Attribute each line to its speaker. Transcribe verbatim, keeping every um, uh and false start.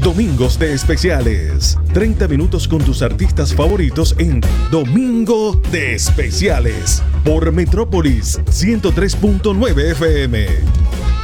Speaker 1: Domingos de Especiales. treinta minutos con tus artistas favoritos en Domingo de Especiales. Por Metrópolis ciento tres punto nueve F M.